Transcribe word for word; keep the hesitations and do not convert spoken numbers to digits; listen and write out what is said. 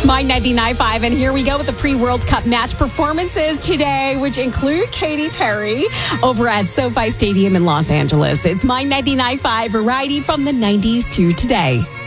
My ninety-nine point five, and here we go with the pre-World Cup match performances today, which include Katy Perry over at SoFi Stadium in Los Angeles. It's My ninety-nine point five variety from the nineties to today.